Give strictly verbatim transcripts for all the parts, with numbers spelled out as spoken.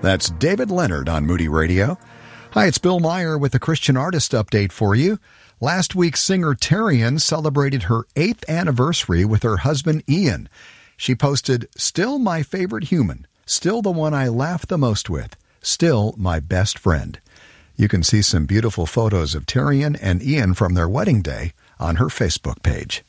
That's David Leonard on Moody Radio. Hi, it's Bill Meyer with the Christian Artist Update for you. Last week, singer Terrian celebrated her eighth anniversary with her husband Ian. She posted, "Still my favorite human, still the one I laugh the most with, still my best friend." You can see some beautiful photos of Terrian and Ian from their wedding day on her Facebook page.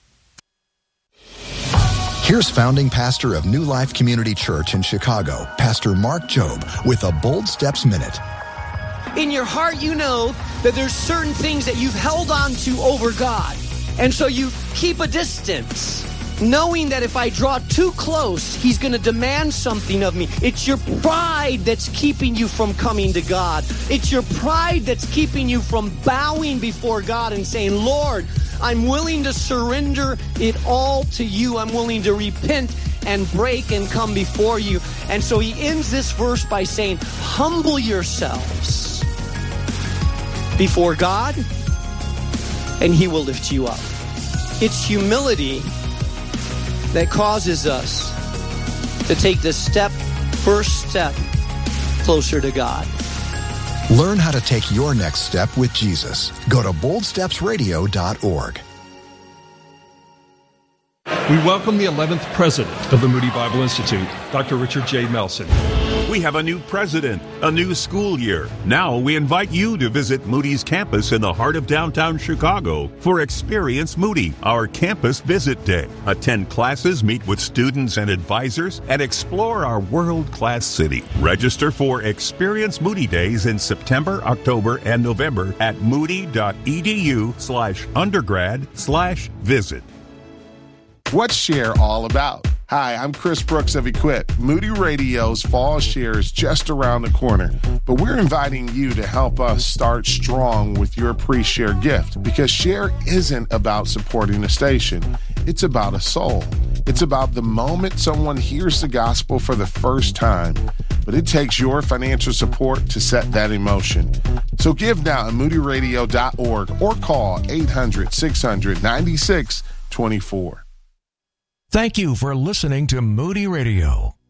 Here's founding pastor of New Life Community Church in Chicago, Pastor Mark Jobe, with a Bold Steps Minute. In your heart, you know that there's certain things that you've held on to over God. And so you keep a distance, knowing that if I draw too close, he's going to demand something of me. It's your pride that's keeping you from coming to God. It's your pride that's keeping you from bowing before God and saying, "Lord, I'm willing to surrender it all to you. I'm willing to repent and break and come before you." And so he ends this verse by saying, "Humble yourselves before God, and he will lift you up." It's humility that causes us to take the step, first step, closer to God. Learn how to take your next step with Jesus. Go to bold steps radio dot org. We welcome the eleventh president of the Moody Bible Institute, Doctor Richard J. Melson. We have a new president, a new school year. Now we invite you to visit Moody's campus in the heart of downtown Chicago for Experience Moody, our campus visit day. Attend classes, meet with students and advisors, and explore our world-class city. Register for Experience Moody Days in September, October, and November at moody.edu slash undergrad slash visit. What's Share all about? Hi, I'm Chris Brooks of Equip. Moody Radio's Fall Share is just around the corner, but we're inviting you to help us start strong with your pre-share gift, because Share isn't about supporting a station. It's about a soul. It's about the moment someone hears the gospel for the first time, but it takes your financial support to set that in motion. So give now at moody radio dot org or call eight hundred, six hundred, ninety-six twenty-four. Thank you for listening to Moody Radio.